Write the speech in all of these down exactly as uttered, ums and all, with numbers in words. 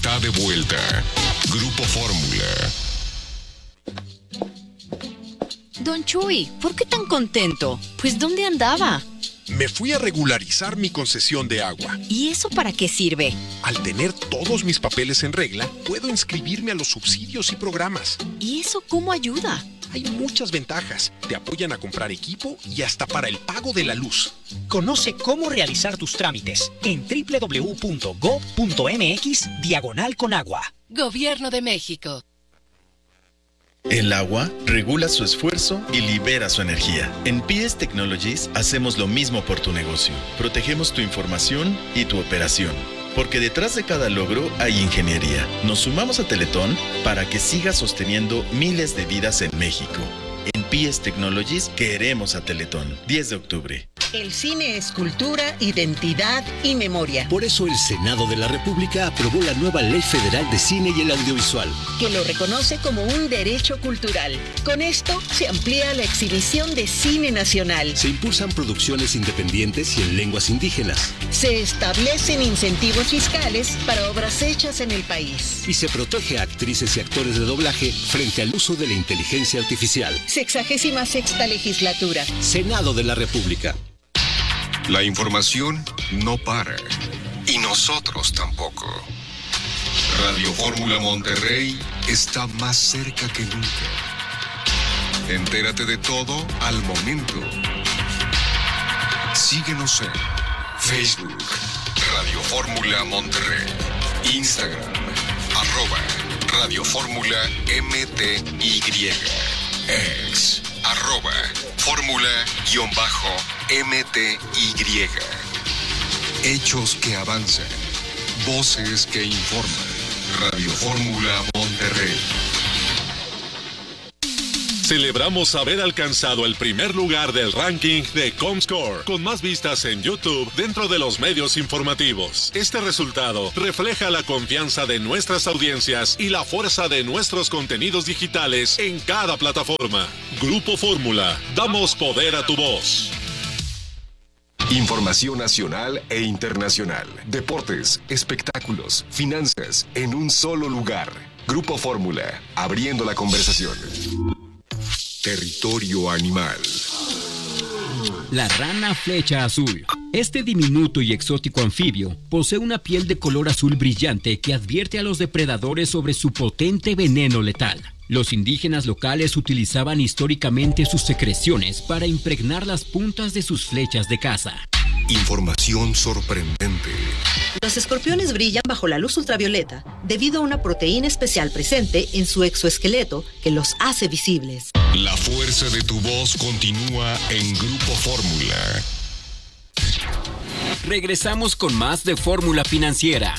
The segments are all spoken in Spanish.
Está de vuelta. Grupo Fórmula. Don Chuy, ¿por qué tan contento? Pues, ¿dónde andaba? Me fui a regularizar mi concesión de agua. ¿Y eso para qué sirve? Al tener todos mis papeles en regla, puedo inscribirme a los subsidios y programas. ¿Y eso cómo ayuda? Hay muchas ventajas. Te apoyan a comprar equipo y hasta para el pago de la luz. Conoce cómo realizar tus trámites en doble u doble u doble u punto gob punto eme equis diagonal con agua. Gobierno de México. El agua regula su esfuerzo y libera su energía. En P S Technologies hacemos lo mismo por tu negocio. Protegemos tu información y tu operación. Porque detrás de cada logro hay ingeniería. Nos sumamos a Teletón para que siga sosteniendo miles de vidas en México. En P S Technologies queremos a Teletón. diez de octubre. El cine es cultura, identidad y memoria. Por eso el Senado de la República aprobó la nueva Ley Federal de Cine y el Audiovisual, que lo reconoce como un derecho cultural. Con esto se amplía la exhibición de cine nacional. Se impulsan producciones independientes y en lenguas indígenas. Se establecen incentivos fiscales para obras hechas en el país. Y se protege a actrices y actores de doblaje frente al uso de la inteligencia artificial. Sexagésima sexta legislatura. Senado de la República. La información no para. Y nosotros tampoco. Radio Fórmula Monterrey está más cerca que nunca. Entérate de todo al momento. Síguenos en Facebook, Radio Fórmula Monterrey, Instagram, arroba Radio Fórmula M T Y, ex, arroba Fórmula-M T Y. Hechos que avanzan, voces que informan. Radio Fórmula Monterrey. Celebramos haber alcanzado el primer lugar del ranking de Comscore, con más vistas en YouTube dentro de los medios informativos. Este resultado refleja la confianza de nuestras audiencias y la fuerza de nuestros contenidos digitales en cada plataforma. Grupo Fórmula, damos poder a tu voz. Información nacional e internacional. Deportes, espectáculos, finanzas, en un solo lugar. Grupo Fórmula, abriendo la conversación. Territorio animal. La rana flecha azul. Este diminuto y exótico anfibio posee una piel de color azul brillante que advierte a los depredadores sobre su potente veneno letal. Los indígenas locales utilizaban históricamente sus secreciones para impregnar las puntas de sus flechas de caza. Información sorprendente. Los escorpiones brillan bajo la luz ultravioleta debido a una proteína especial presente en su exoesqueleto que los hace visibles. La fuerza de tu voz continúa en Grupo Fórmula. Regresamos con más de Fórmula Financiera.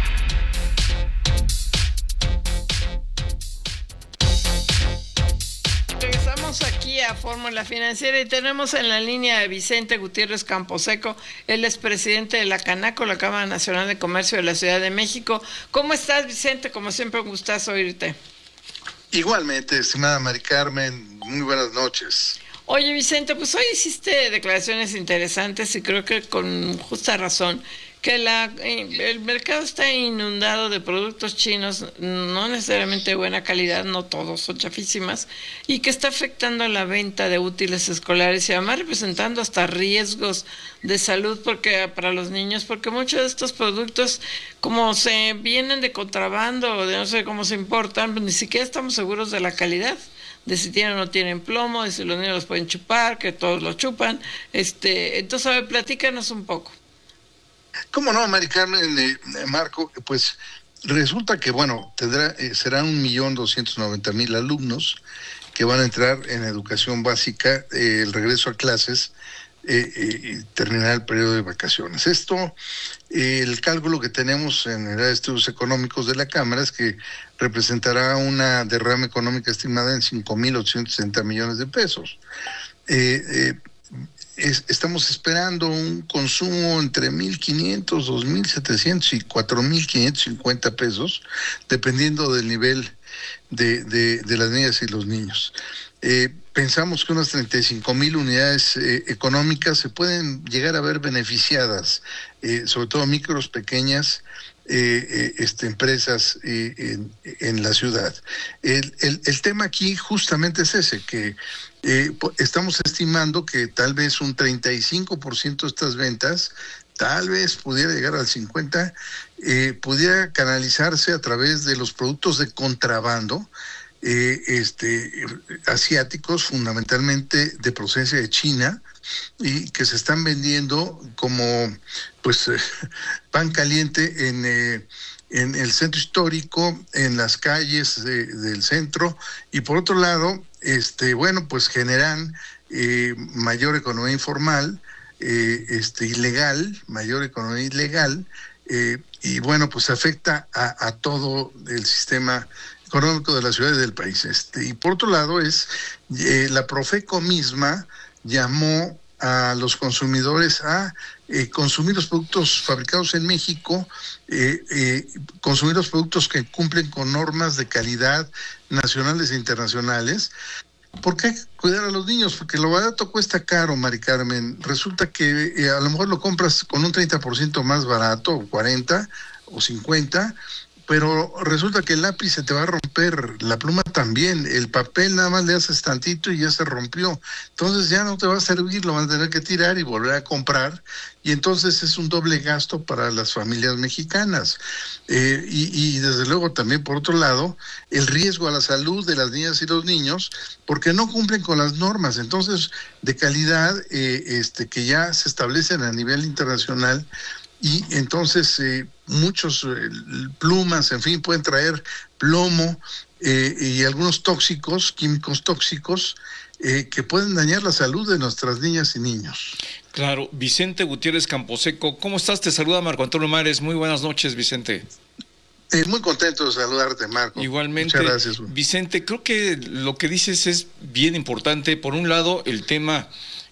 Aquí a Fórmula Financiera y tenemos en la línea a Vicente Gutiérrez Camposeco. Él es presidente de la Canaco, la Cámara Nacional de Comercio de la Ciudad de México. ¿Cómo estás, Vicente? Como siempre, un gustazo oírte. Igualmente, estimada Mari Carmen, muy buenas noches. Oye, Vicente, pues hoy hiciste declaraciones interesantes y creo que con justa razón, que la, el mercado está inundado de productos chinos, no necesariamente de buena calidad, no todos, son chafísimas, y que está afectando la venta de útiles escolares y además representando hasta riesgos de salud porque para los niños, porque muchos de estos productos, como se vienen de contrabando o de no sé cómo se importan, pues ni siquiera estamos seguros de la calidad, de si tienen o no tienen plomo, de si los niños los pueden chupar, que todos lo chupan. Este, entonces, a ver, platícanos un poco. ¿Cómo no, Mari Carmen, eh, Marco? Pues resulta que, bueno, tendrá, eh, serán un millón doscientos noventa mil alumnos que van a entrar en educación básica, eh, el regreso a clases, eh, eh, y terminar el periodo de vacaciones. Esto, eh, el cálculo que tenemos en el área de estudios económicos de la Cámara es que representará una derrama económica estimada en cinco mil ochocientos sesenta millones de pesos. Eh, eh, Es, estamos esperando un consumo entre mil quinientos, dos mil setecientos y cuatro mil quinientos cincuenta pesos, dependiendo del nivel de, de, de las niñas y los niños. Eh, pensamos que unas treinta y cinco mil unidades eh, económicas se pueden llegar a ver beneficiadas, eh, sobre todo micros, pequeñas eh, eh, este, empresas eh, en, en la ciudad. El, el, el tema aquí justamente es ese, que eh, estamos estimando que tal vez un treinta y cinco por ciento de estas ventas, tal vez pudiera llegar al cincuenta por ciento, eh, pudiera canalizarse a través de los productos de contrabando, eh, este, asiáticos, fundamentalmente de procedencia de China, y que se están vendiendo como pues eh, pan caliente en, eh, en el centro histórico, en las calles de, del centro, y por otro lado, este, bueno, pues generan eh, mayor economía informal, eh, este, ilegal, mayor economía ilegal, eh, y bueno, pues afecta a, a todo el sistema económico de la ciudad y del país. Este, y por otro lado es, eh, la Profeco misma llamó a los consumidores a eh, consumir los productos fabricados en México, eh, eh, consumir los productos que cumplen con normas de calidad nacionales e internacionales. ¿Por qué cuidar a los niños? Porque lo barato cuesta caro, Mari Carmen. Resulta que eh, a lo mejor lo compras con un treinta por ciento más barato, o cuarenta o cincuenta, pero resulta que el lápiz se te va a romper, la pluma también, el papel nada más le haces tantito y ya se rompió. Entonces ya no te va a servir, lo van a tener que tirar y volver a comprar, y entonces es un doble gasto para las familias mexicanas. Eh, y, y desde luego también, por otro lado, el riesgo a la salud de las niñas y los niños, porque no cumplen con las normas, entonces, de calidad, eh, este, que ya se establecen a nivel internacional. Y entonces eh, muchos eh, plumas, en fin, pueden traer plomo eh, y algunos tóxicos, químicos tóxicos, eh, que pueden dañar la salud de nuestras niñas y niños. Claro. Vicente Gutiérrez Camposeco, ¿cómo estás? Te saluda Marco Antonio Mares. Muy buenas noches, Vicente. Eh, muy contento de saludarte, Marco. Igualmente. Muchas gracias. Vicente, creo que lo que dices es bien importante. Por un lado, el tema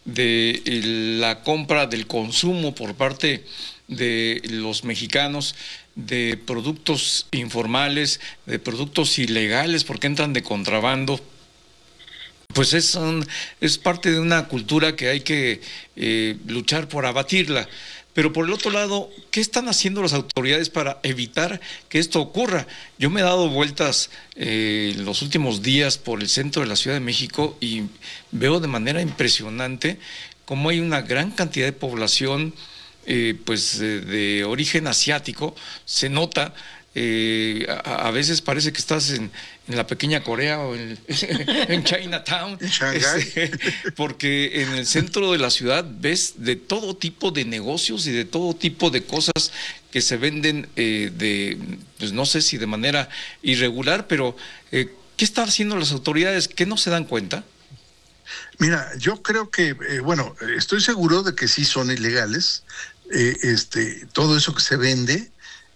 de la compra, del consumo por parte de los mexicanos de productos informales, de productos ilegales, porque entran de contrabando. Pues es, un, es parte de una cultura que hay que eh, luchar por abatirla. Pero por el otro lado, ¿qué están haciendo las autoridades para evitar que esto ocurra? Yo me he dado vueltas eh, en los últimos días por el centro de la Ciudad de México y veo de manera impresionante cómo hay una gran cantidad de población eh, pues eh, de origen asiático. Se nota, eh, a, a veces parece que estás en, en la pequeña Corea o en, en Chinatown, este, porque en el centro de la ciudad ves de todo tipo de negocios y de todo tipo de cosas que se venden eh, de, pues no sé si de manera irregular, pero eh, ¿qué están haciendo las autoridades? ¿Qué no se dan cuenta? Mira, yo creo que, eh, bueno, estoy seguro de que sí son ilegales, eh, este, todo eso que se vende,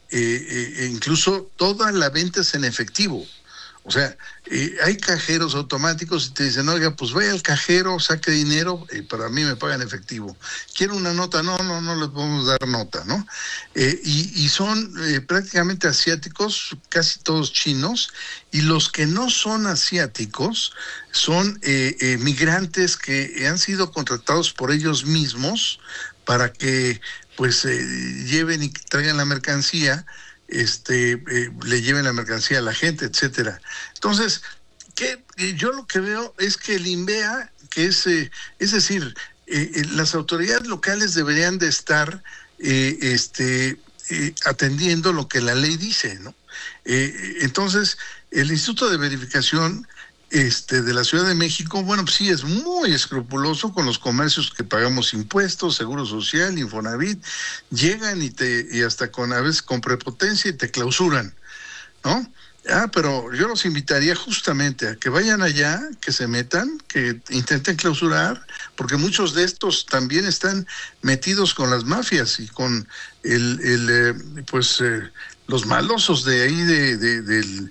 eh, eh, incluso toda la venta es en efectivo. O sea, eh, hay cajeros automáticos y te dicen, oiga, pues vaya al cajero, saque dinero, y para mí me pagan efectivo. ¿Quiero una nota? No, no, no les podemos dar nota, ¿no? Eh, y, y son eh, prácticamente asiáticos, casi todos chinos, y los que no son asiáticos son eh, eh, migrantes que han sido contratados por ellos mismos para que pues eh, lleven y traigan la mercancía, este eh, le lleven la mercancía a la gente, etcétera. Entonces, que yo lo que veo es que el INVEA, que es, eh, es decir, eh, eh, las autoridades locales deberían de estar eh, este, eh, atendiendo lo que la ley dice, ¿no? Eh, entonces, el Instituto de Verificación Este, de la Ciudad de México, bueno, pues sí es muy escrupuloso con los comercios que pagamos impuestos, Seguro Social, Infonavit, llegan y te y hasta con a veces con prepotencia y te clausuran, ¿no? Ah, pero yo los invitaría justamente a que vayan allá, que se metan, que intenten clausurar, porque muchos de estos también están metidos con las mafias y con el, el eh, pues eh, los malosos de ahí de, de, de, de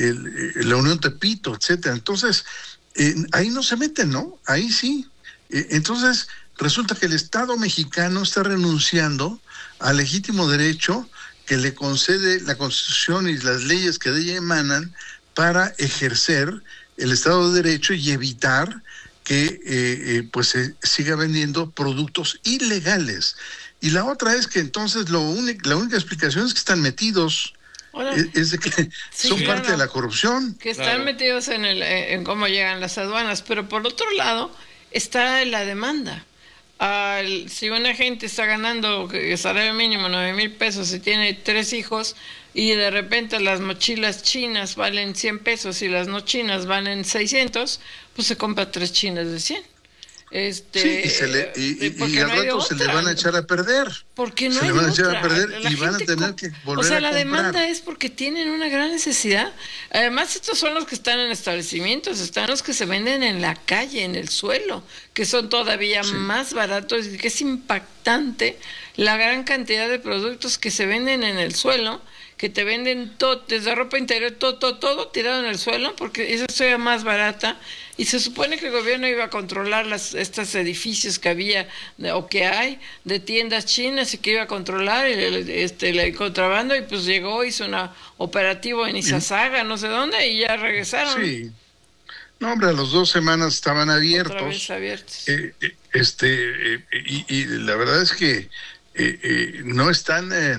el, la Unión Tepito, etcétera. Entonces, eh, ahí no se meten, ¿no? Ahí sí. Eh, entonces, resulta que el Estado mexicano está renunciando al legítimo derecho que le concede la Constitución y las leyes que de ella emanan para ejercer el Estado de Derecho y evitar que eh, eh, pues se siga vendiendo productos ilegales. Y la otra es que entonces lo único, la única explicación es que están metidos, Ahora, es, es de que sí, son claro, parte de la corrupción. que están Claro. metidos en, el, en cómo llegan las aduanas, pero por otro lado está la demanda. Al, si una gente está ganando el salario mínimo nueve mil pesos y tiene tres hijos y de repente las mochilas chinas valen cien pesos y las no chinas valen seiscientos, pues se compra tres chinas de cien. Este, Sí, y, se le, y, y, porque y no al hay de rato se le otra. van a echar a perder. Porque no se hay le van a de echar otra. a perder La y van a gente tener co- que volver O sea, a la comprar. demanda es porque tienen una gran necesidad. Además, estos son los que están en establecimientos, están los que se venden en la calle, en el suelo, que son todavía Sí. más baratos y que es impactante la gran cantidad de productos que se venden en el suelo, que te venden todo, desde ropa interior, todo, todo, todo tirado en el suelo, porque eso sea más barata. Y se supone que el gobierno iba a controlar las, estos edificios que había de- o que hay de tiendas chinas y que iba a controlar el, el- este, el contrabando, y pues llegó, hizo un operativo en Izazaga, no sé dónde, y ya regresaron. Sí. No, hombre, a las dos semanas estaban Otra abiertos. vez abiertos. Eh, eh, este eh, y, y la verdad es que eh, eh, no están eh,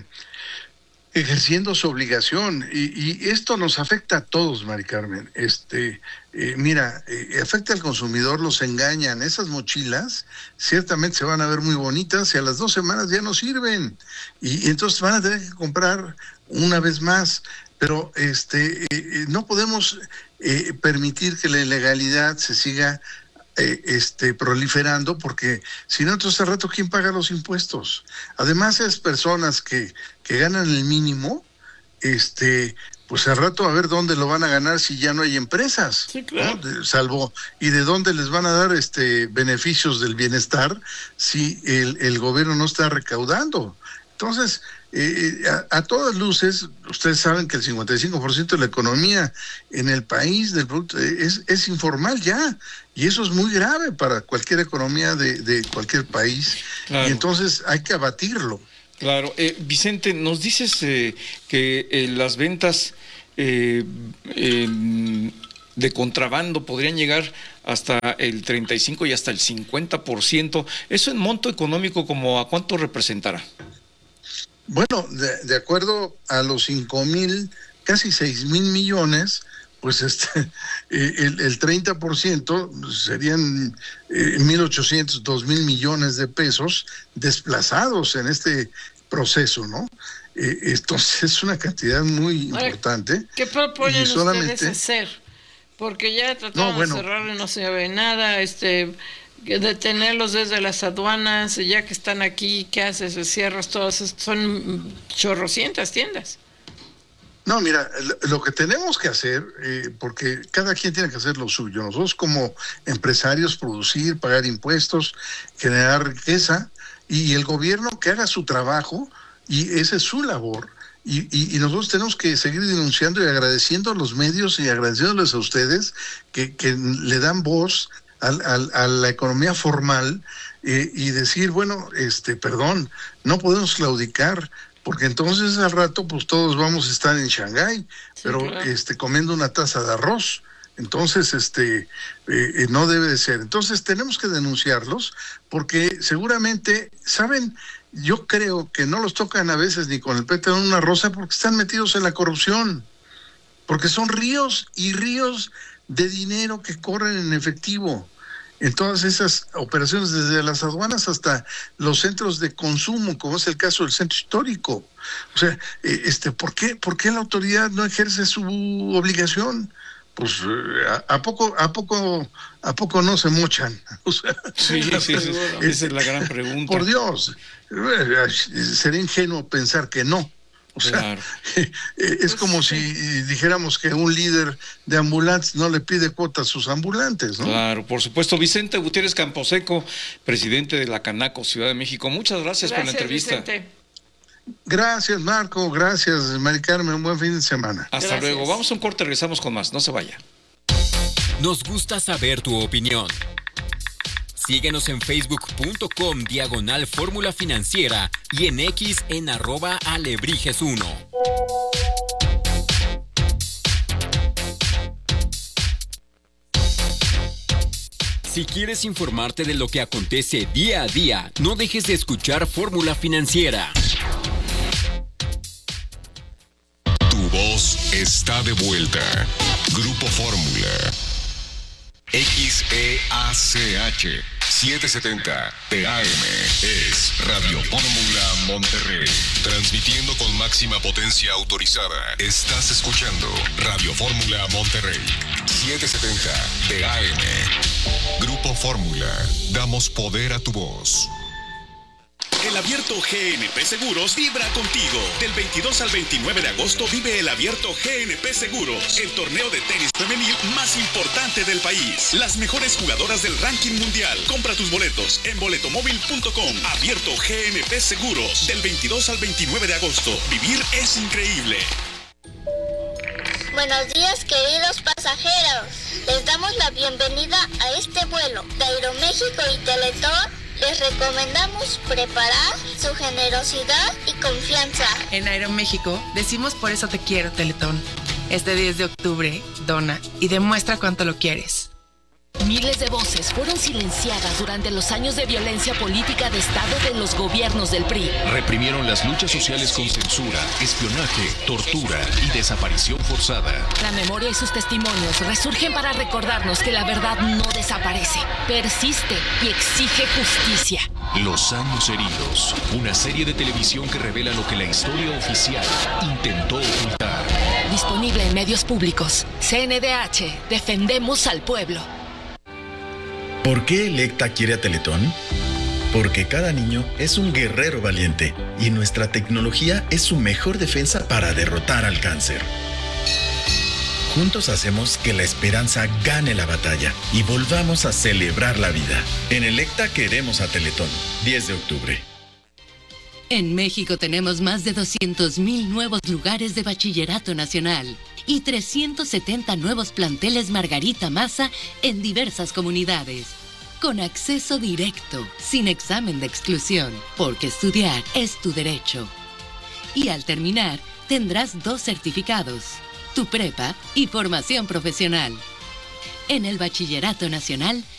ejerciendo su obligación y, y esto nos afecta a todos, Mari Carmen. Este, eh, mira, eh, afecta al consumidor, los engañan. Esas mochilas ciertamente se van a ver muy bonitas y a las dos semanas ya no sirven y, y entonces van a tener que comprar una vez más. Pero este, eh, eh, no podemos eh, permitir que la ilegalidad se siga Eh, este, proliferando, porque si no, entonces al rato, ¿quién paga los impuestos? Además, esas personas que, que ganan el mínimo, este, pues al rato a ver dónde lo van a ganar si ya no hay empresas, Sí, claro. ¿no? De- salvo, y de dónde les van a dar este beneficios del bienestar si el, el gobierno no está recaudando. Entonces, eh, a, a todas luces, ustedes saben que el cincuenta y cinco por ciento de la economía en el país del producto es, es informal ya, y eso es muy grave para cualquier economía de, de cualquier país, Claro. y entonces hay que abatirlo. Claro. Eh, Vicente, nos dices eh, que eh, las ventas eh, eh, de contrabando podrían llegar hasta el treinta y cinco y hasta el cincuenta por ciento. ¿Eso en monto económico como a cuánto representará? Bueno, de, de acuerdo a los cinco mil, casi seis mil millones, pues este, eh, el, el treinta por ciento serían eh, mil ochocientos, dos mil millones de pesos desplazados en este proceso, ¿no? Eh, entonces es una cantidad muy Ahora, importante. ¿Qué proponen y solamente- ustedes hacer? Porque ya trataron No, bueno. de cerrar y no se ve nada, este, detenerlos desde las aduanas, y ya que están aquí, ¿qué haces? Cierras todas, son chorrocientas tiendas. No, mira, lo- lo que tenemos que hacer, eh, porque cada quien tiene que hacer lo suyo, nosotros como empresarios producir, pagar impuestos, generar riqueza, y el gobierno que haga su trabajo, y esa es su labor. Y, y, y nosotros tenemos que seguir denunciando y agradeciendo a los medios y agradeciéndoles a ustedes que, que le dan voz al, al, a la economía formal, eh, y decir, bueno, este, perdón, no podemos claudicar, porque entonces al rato pues todos vamos a estar en Shanghái, pero claro. este comiendo una taza de arroz. Entonces, este, eh, eh, no debe de ser. Entonces tenemos que denunciarlos, porque seguramente, ¿saben? Yo creo que no los tocan a veces ni con el pétalo de una rosa, porque están metidos en la corrupción, porque son ríos y ríos de dinero que corren en efectivo en todas esas operaciones, desde las aduanas hasta los centros de consumo, como es el caso del centro histórico. O sea, eh, este, ¿por qué, por qué la autoridad no ejerce su obligación? Pues eh, a, a poco, a poco, a poco no se mochan. O sea, Sí, sí, sí, sí. Esa es la gran pregunta. por Dios, eh, sería ingenuo pensar que no. O sea, Claro. es como si dijéramos que un líder de ambulantes no le pide cuota a sus ambulantes, ¿no? Claro, por supuesto. Vicente Gutiérrez Camposeco, presidente de la Canaco Ciudad de México, muchas gracias, por la entrevista. Vicente. Gracias, Marco, gracias, Mari Carmen, un buen fin de semana. Hasta Gracias. luego. Vamos a un corte, regresamos con más. No se vaya. Nos gusta saber tu opinión. Síguenos en facebook.com diagonal fórmula financiera y en X en arroba alebrijes uno. Si quieres informarte de lo que acontece día a día, no dejes de escuchar Fórmula Financiera. Tu voz está de vuelta. Grupo Fórmula. X E A C H setecientos setenta T A M es Radio Fórmula Monterrey. Transmitiendo con máxima potencia autorizada. Estás escuchando Radio Fórmula Monterrey. setecientos setenta T A M. Grupo Fórmula. Damos poder a tu voz. El Abierto G N P Seguros vibra contigo. Del veintidós al veintinueve de agosto vive el Abierto G N P Seguros, el torneo de tenis femenil más importante del país. Las mejores jugadoras del ranking mundial. Compra tus boletos en boletomóvil punto com. Abierto G N P Seguros, del veintidós al veintinueve de agosto. Vivir es increíble. Buenos días, queridos pasajeros. Les damos la bienvenida a este vuelo de Aeroméxico y Teletón. Les recomendamos preparar su generosidad y confianza. En Aeroméxico decimos por eso te quiero, Teletón. Este diez de octubre, dona y demuestra cuánto lo quieres. Miles de voces fueron silenciadas durante los años de violencia política de Estado de los gobiernos del P R I. Reprimieron las luchas sociales con censura, espionaje, tortura y desaparición forzada. La memoria y sus testimonios resurgen para recordarnos que la verdad no desaparece, persiste y exige justicia. Los años heridos, una serie de televisión que revela lo que la historia oficial intentó ocultar. Disponible en medios públicos. C N D H, defendemos al pueblo. ¿Por qué Electa quiere a Teletón? Porque cada niño es un guerrero valiente y nuestra tecnología es su mejor defensa para derrotar al cáncer. Juntos hacemos que la esperanza gane la batalla y volvamos a celebrar la vida. En Electa queremos a Teletón. diez de octubre. En México tenemos más de doscientos mil nuevos lugares de bachillerato nacional y trescientos setenta nuevos planteles Margarita Maza en diversas comunidades. Con acceso directo, sin examen de exclusión, porque estudiar es tu derecho. Y al terminar, tendrás dos certificados, tu prepa y formación profesional. En el Bachillerato Nacional